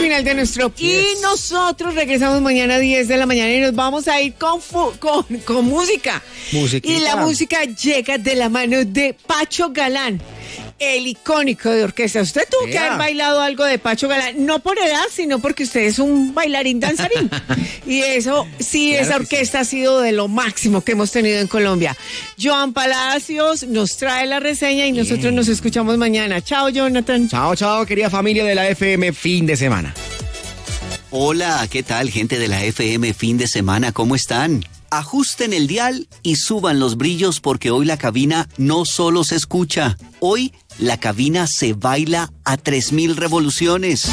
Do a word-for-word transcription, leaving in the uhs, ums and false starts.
final de nuestro... Yes. Y nosotros regresamos mañana a diez de la mañana y nos vamos a ir con, fu- con, con música. Musiquita. Y la música llega de la mano de Pacho Galán, el icónico de orquesta. Usted tuvo que Yeah. haber bailado algo de Pacho Galán, no por edad, sino porque usted es un bailarín danzarín. Y eso, sí, Claro esa que orquesta ha sido de lo máximo que hemos tenido en Colombia. Joan Palacios nos trae la reseña y nosotros Bien. nos escuchamos mañana. Chao, Jonathan. Chao, chao, querida familia de la F M, fin de semana. Hola, ¿qué tal, gente de la F M fin de semana? ¿Cómo están? Ajusten el dial y suban los brillos porque hoy la cabina no solo se escucha. Hoy la cabina se baila a tres mil revoluciones.